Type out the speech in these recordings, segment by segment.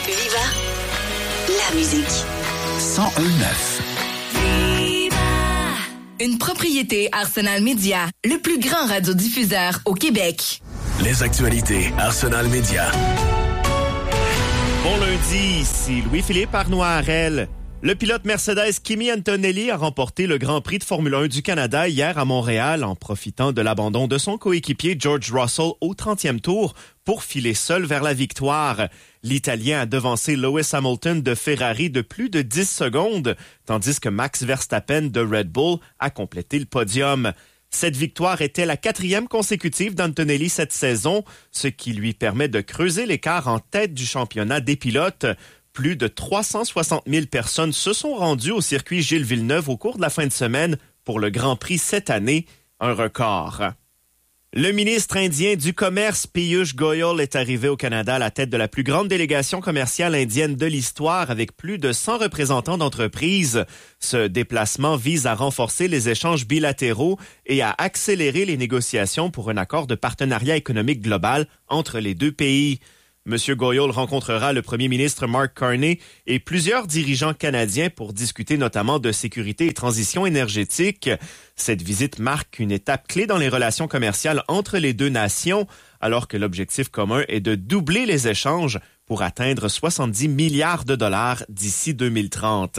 Viva la musique. 101.9. Une propriété Arsenal Média, le plus grand radiodiffuseur au Québec. Les actualités Arsenal Média. Bon lundi, ici Louis-Philippe Arnois-Harel. Le pilote Mercedes Kimi Antonelli a remporté le Grand Prix de Formule 1 du Canada hier à Montréal en profitant de l'abandon de son coéquipier George Russell au 30e tour pour filer seul vers la victoire. L'Italien a devancé Lewis Hamilton de Ferrari de plus de 10 secondes, tandis que Max Verstappen de Red Bull a complété le podium. Cette victoire était la 4e consécutive d'Antonelli cette saison, ce qui lui permet de creuser l'écart en tête du championnat des pilotes. Plus de 360 000 personnes se sont rendues au circuit Gilles Villeneuve au cours de la fin de semaine pour le Grand Prix cette année, un record. Le ministre indien du Commerce, Piyush Goyal, est arrivé au Canada à la tête de la plus grande délégation commerciale indienne de l'histoire avec plus de 100 représentants d'entreprises. Ce déplacement vise à renforcer les échanges bilatéraux et à accélérer les négociations pour un accord de partenariat économique global entre les deux pays. M. Goyal rencontrera le premier ministre Mark Carney et plusieurs dirigeants canadiens pour discuter notamment de sécurité et transition énergétique. Cette visite marque une étape clé dans les relations commerciales entre les deux nations, alors que l'objectif commun est de doubler les échanges pour atteindre 70 milliards de dollars d'ici 2030.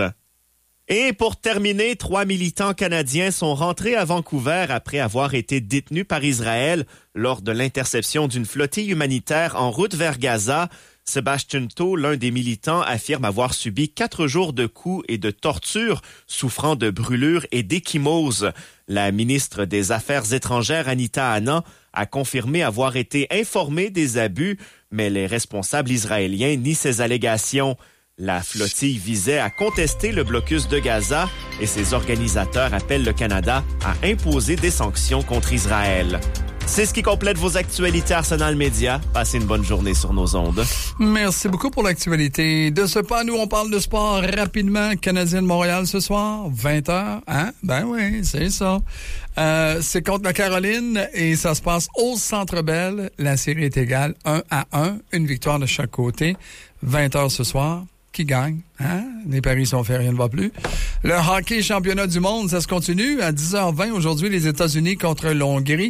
Et pour terminer, 3 militants canadiens sont rentrés à Vancouver après avoir été détenus par Israël lors de l'interception d'une flottille humanitaire en route vers Gaza. Sébastien Tau, l'un des militants, affirme avoir subi 4 jours de coups et de tortures, souffrant de brûlures et d'échymoses. La ministre des Affaires étrangères, Anita Anand, a confirmé avoir été informée des abus, mais les responsables israéliens nient ces allégations. La flottille visait à contester le blocus de Gaza et ses organisateurs appellent le Canada à imposer des sanctions contre Israël. C'est ce qui complète vos actualités Arsenal Média. Passez une bonne journée sur nos ondes. Merci beaucoup pour l'actualité. De ce pas, nous, on parle de sport rapidement. Canadien de Montréal ce soir, 20h. Hein? Ben oui, c'est ça. C'est contre la Caroline et ça se passe au Centre Bell. La série est égale 1-1. Une victoire de chaque côté. 20h ce soir. Qui gagne, hein? Les paris sont faits, rien ne va plus. Le hockey championnat du monde, ça se continue. À 10h20, aujourd'hui, les États-Unis contre l'Hongrie.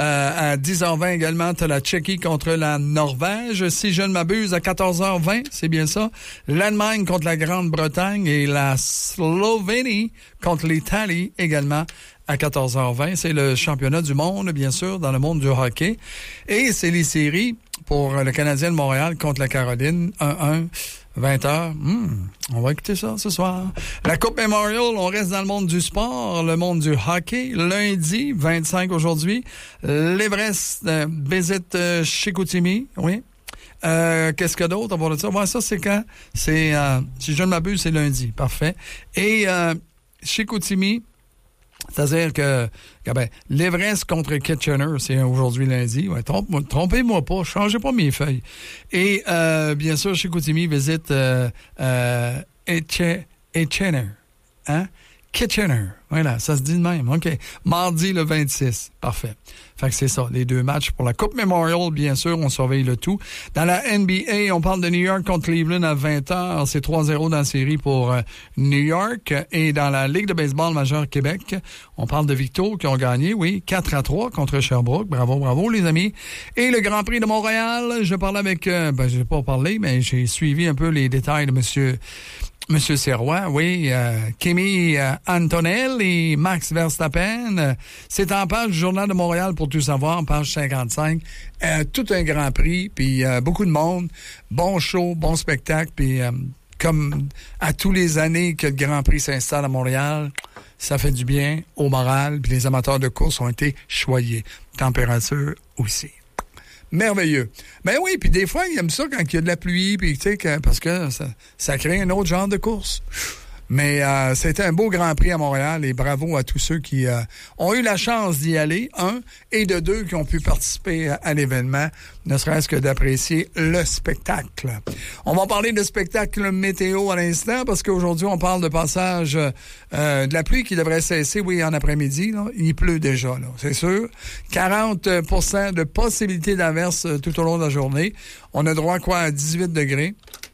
À 10h20 également, t'as la Tchéquie contre la Norvège. Si je ne m'abuse, à 14h20, c'est bien ça. L'Allemagne contre la Grande-Bretagne et la Slovénie contre l'Italie également. À 14h20, c'est le championnat du monde, bien sûr, dans le monde du hockey. Et c'est les séries pour le Canadien de Montréal contre la Caroline, 1-1. 20h, on va écouter ça ce soir. La Coupe Memorial, on reste dans le monde du sport, le monde du hockey. Lundi, 25 aujourd'hui, l'Everest visite Chicoutimi, oui. Qu'est-ce qu'il y a d'autre à part de ça? Ouais, ça, c'est quand? C'est, si je ne m'abuse, c'est lundi. Parfait. Et Chicoutimi, c'est-à-dire que l'Everest contre Kitchener, c'est aujourd'hui lundi. Ouais, trompez-moi pas, changez pas mes feuilles. Et bien sûr, Chicoutimi visite Kitchener. Hein? Kitchener. Voilà, ça se dit de même. OK. Mardi le 26. Parfait. Fait que c'est ça, les deux matchs pour la Coupe Memorial, bien sûr, on surveille le tout. Dans la NBA, on parle de New York contre Cleveland à 20h. C'est 3-0 dans la série pour New York. Et dans la Ligue de baseball majeure Québec, on parle de Victo qui ont gagné, oui, 4-3 contre Sherbrooke. Bravo, bravo, les amis. Et le Grand Prix de Montréal, je parlais avec, je n'ai pas parlé, mais j'ai suivi un peu les détails de Monsieur Serrois, oui, Kimi Antonelli et Max Verstappen. C'est en page du Journal de Montréal pour tout savoir, page 55. Tout un Grand Prix, puis beaucoup de monde. Bon show, bon spectacle, puis comme à tous les années que le Grand Prix s'installe à Montréal, ça fait du bien au moral, puis les amateurs de course ont été choyés. Température aussi. Merveilleux. Ben oui, puis des fois, ils aiment ça quand il y a de la pluie, puis tu sais, parce que ça crée un autre genre de course. Mais c'était un beau Grand Prix à Montréal et bravo à tous ceux qui ont eu la chance d'y aller, et de deux qui ont pu participer à l'événement, ne serait-ce que d'apprécier le spectacle. On va parler de spectacle météo à l'instant parce qu'aujourd'hui, on parle de passage de la pluie qui devrait cesser, oui, en après-midi. Là. Il pleut déjà, là, c'est sûr. 40% de possibilité d'averse tout au long de la journée. On a droit à 18 degrés.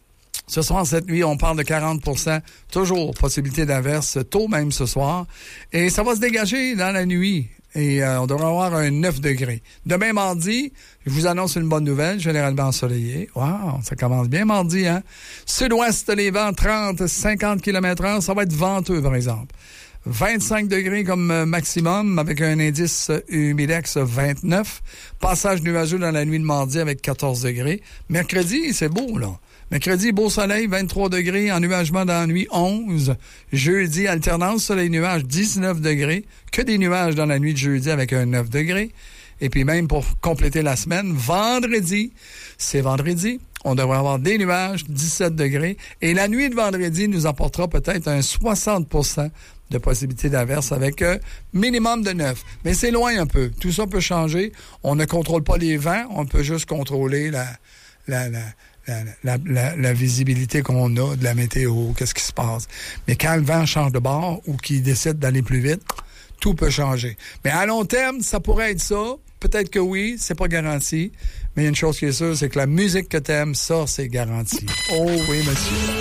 Ce soir, cette nuit, on parle de 40%. Toujours possibilité d'averse, tôt même ce soir. Et ça va se dégager dans la nuit. Et on devrait avoir un 9 degrés. Demain, mardi, je vous annonce une bonne nouvelle, généralement ensoleillé. Wow, ça commence bien mardi, hein? Sud-ouest, les vents 30-50 km/h. Ça va être venteux, par exemple. 25 degrés comme maximum, avec un indice humidex 29. Passage nuageux dans la nuit de mardi avec 14 degrés. Mercredi, c'est beau, là. Mercredi, beau soleil, 23 degrés, ennuagement dans la nuit, 11. Jeudi, alternance soleil-nuage, 19 degrés. Que des nuages dans la nuit de jeudi avec un 9 degrés. Et puis même pour compléter la semaine, vendredi, c'est vendredi, on devrait avoir des nuages, 17 degrés. Et la nuit de vendredi nous apportera peut-être un 60% de possibilité d'averse avec minimum de 9. Mais c'est loin un peu. Tout ça peut changer. On ne contrôle pas les vents, on peut juste contrôler la visibilité qu'on a de la météo, qu'est-ce qui se passe. Mais quand le vent change de bord ou qu'il décide d'aller plus vite, tout peut changer. Mais à long terme, ça pourrait être ça. Peut-être que oui, c'est pas garanti. Mais il y a une chose qui est sûre, c'est que la musique que t'aimes, ça, c'est garanti. Oh oui, monsieur.